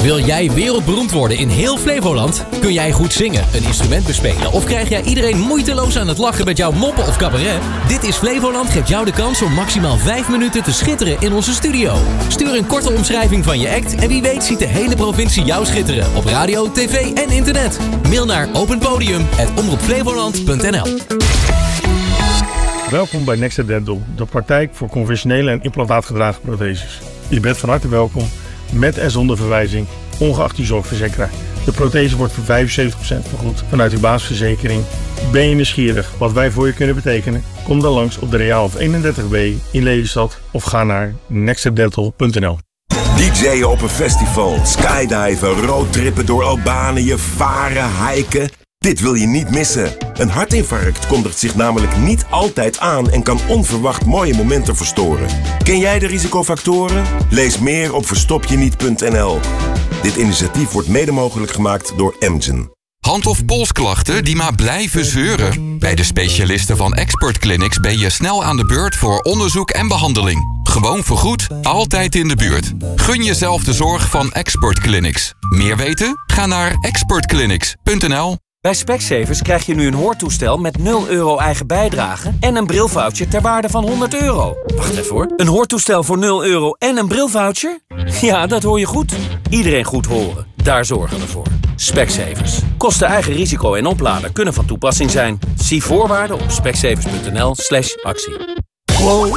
Wil jij wereldberoemd worden in heel Flevoland? Kun jij goed zingen, een instrument bespelen of krijg jij iedereen moeiteloos aan het lachen met jouw moppen of cabaret? Dit is Flevoland geeft jou de kans om maximaal 5 minuten te schitteren in onze studio. Stuur een korte omschrijving van je act en wie weet ziet de hele provincie jou schitteren op radio, tv en internet. Mail naar openpodium@omroepflevoland.nl. Welkom bij Next Dental, de praktijk voor conventionele en implantaatgedragen protheses. Je bent van harte welkom, met en zonder verwijzing, ongeacht je zorgverzekeraar. De prothese wordt voor 75% vergoed vanuit uw basisverzekering. Ben je nieuwsgierig wat wij voor je kunnen betekenen? Kom dan langs op de Reaalhof 31B in Lelystad of ga naar nextstepdental.nl. DJ'en op een festival, skydiven, roadtrippen door Albanië, varen, hiken. Dit wil je niet missen. Een hartinfarct kondigt zich namelijk niet altijd aan en kan onverwacht mooie momenten verstoren. Ken jij de risicofactoren? Lees meer op verstopjeniet.nl. Dit initiatief wordt mede mogelijk gemaakt door Amgen. Hand- of polsklachten die maar blijven zeuren? Bij de specialisten van Expert Clinics ben je snel aan de beurt voor onderzoek en behandeling. Gewoon vergoed, altijd in de buurt. Gun jezelf de zorg van Expert Clinics. Meer weten? Ga naar expertclinics.nl. Bij Specsavers krijg je nu een hoortoestel met €0 eigen bijdrage en een brilvoucher ter waarde van €100. Wacht even hoor. Een hoortoestel voor €0 en een brilvoucher? Ja, dat hoor je goed. Iedereen goed horen. Daar zorgen we voor. Specsavers. Kosten eigen risico en oplader kunnen van toepassing zijn. Zie voorwaarden op specsavers.nl/actie. Wow.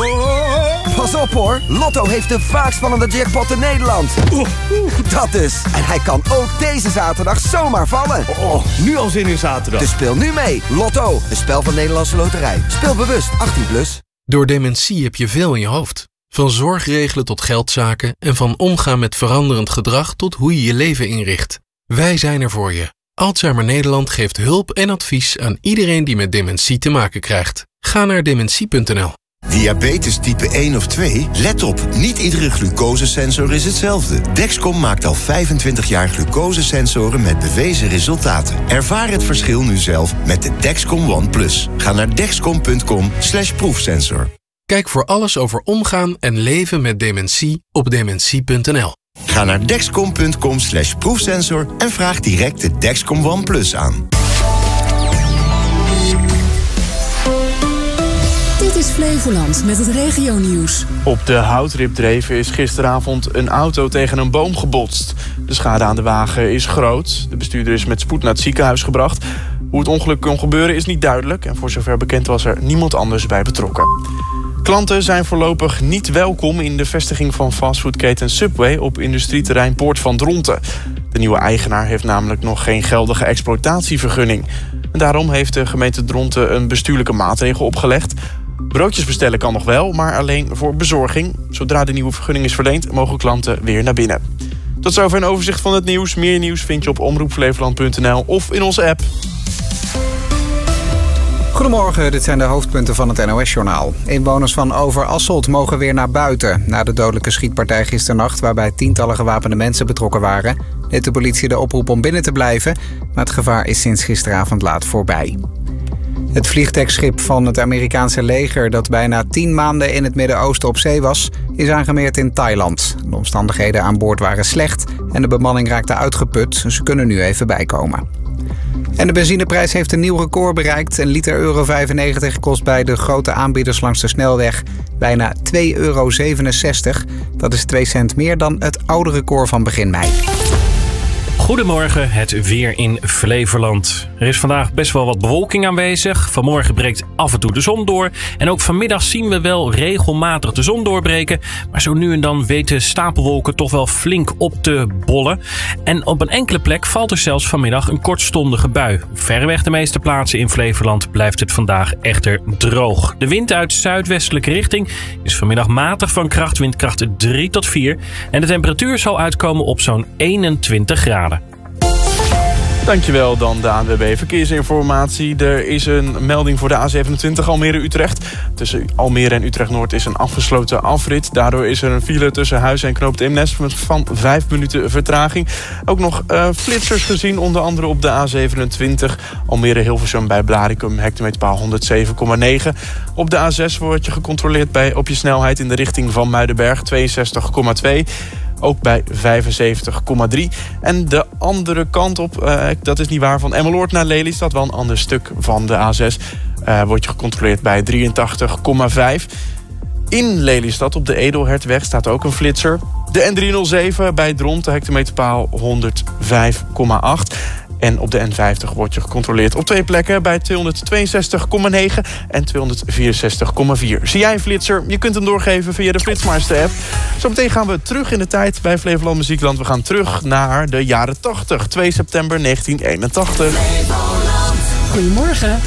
Pas op hoor, Lotto heeft de vaakst spannende jackpot in Nederland. Dat dus. En hij kan ook deze zaterdag zomaar vallen. Nu al zin in zaterdag. Dus speel nu mee. Lotto, een spel van Nederlandse Loterij. Speel bewust, 18+. Door dementie heb je veel in je hoofd. Van zorgregelen tot geldzaken en van omgaan met veranderend gedrag tot hoe je je leven inricht. Wij zijn er voor je. Alzheimer Nederland geeft hulp en advies aan iedereen die met dementie te maken krijgt. Ga naar dementie.nl. Diabetes type 1 of 2? Let op, niet iedere glucosesensor is hetzelfde. Dexcom maakt al 25 jaar glucosesensoren met bewezen resultaten. Ervaar het verschil nu zelf met de Dexcom ONE+. Ga naar dexcom.com/proefsensor. Kijk voor alles over omgaan en leven met dementie op dementie.nl. Ga naar dexcom.com/proefsensor en vraag direct de Dexcom ONE+ aan. Dit is Flevoland met het regionieuws. Op de Houtripdreven is gisteravond een auto tegen een boom gebotst. De schade aan de wagen is groot. De bestuurder is met spoed naar het ziekenhuis gebracht. Hoe het ongeluk kon gebeuren is niet duidelijk. En voor zover bekend was er niemand anders bij betrokken. Klanten zijn voorlopig niet welkom in de vestiging van fastfoodketen Subway op industrieterrein Poort van Dronten. De nieuwe eigenaar heeft namelijk nog geen geldige exploitatievergunning. En daarom heeft de gemeente Dronten een bestuurlijke maatregel opgelegd. Broodjes bestellen kan nog wel, maar alleen voor bezorging. Zodra de nieuwe vergunning is verleend, mogen klanten weer naar binnen. Tot zover een overzicht van het nieuws. Meer nieuws vind je op omroepflevoland.nl of in onze app. Goedemorgen, dit zijn de hoofdpunten van het NOS-journaal. Inwoners van Overasselt mogen weer naar buiten. Na de dodelijke schietpartij gisternacht, waarbij tientallen gewapende mensen betrokken waren, deed de politie de oproep om binnen te blijven, maar het gevaar is sinds gisteravond laat voorbij. Het vliegtuigschip van het Amerikaanse leger dat bijna 10 maanden in het Midden-Oosten op zee was, is aangemeerd in Thailand. De omstandigheden aan boord waren slecht en de bemanning raakte uitgeput. Ze kunnen nu even bijkomen. En de benzineprijs heeft een nieuw record bereikt. Een liter €1,95 kost bij de grote aanbieders langs de snelweg bijna €2,67. Dat is 2 cent meer dan het oude record van begin mei. Goedemorgen, het weer in Flevoland. Er is vandaag best wel wat bewolking aanwezig. Vanmorgen breekt af en toe de zon door. En ook vanmiddag zien we wel regelmatig de zon doorbreken. Maar zo nu en dan weten stapelwolken toch wel flink op te bollen. En op een enkele plek valt er zelfs vanmiddag een kortstondige bui. Verreweg de meeste plaatsen in Flevoland blijft het vandaag echter droog. De wind uit zuidwestelijke richting is vanmiddag matig van kracht, windkracht 3 tot 4. En de temperatuur zal uitkomen op zo'n 21 graden. Dankjewel dan de ANWB Verkeersinformatie. Er is een melding voor de A27 Almere-Utrecht. Tussen Almere en Utrecht-Noord is een afgesloten afrit. Daardoor is er een file tussen Huizen en Knoop Eemnes van 5 minuten vertraging. Ook nog flitsers gezien, onder andere op de A27 Almere-Hilversum bij Blaricum, hectometerpaal 107,9. Op de A6 word je gecontroleerd op je snelheid in de richting van Muidenberg, 62,2. ook bij 75,3. En de andere kant op, dat is niet waar, van Emmeloord naar Lelystad, wel een ander stuk van de A6... wordt je gecontroleerd bij 83,5. In Lelystad op de Edelhertweg staat ook een flitser. De N307 bij Dront, de hectometerpaal 105,8. En op de N50 wordt je gecontroleerd op 2 plekken bij 262,9 en 264,4. Zie jij een flitser? Je kunt hem doorgeven via de Flitsmeister-app. Zometeen gaan we terug in de tijd bij Flevoland Muziekland. We gaan terug naar de jaren 80, 2 september 1981. Goedemorgen.